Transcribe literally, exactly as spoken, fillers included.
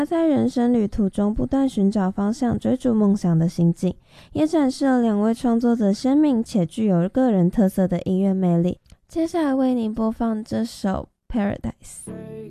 他在人生旅途中不断寻找方向，追逐梦想的心境，也展示了两位创作者鲜明且具有个人特色的音乐魅力。接下来为您播放这首 Paradise。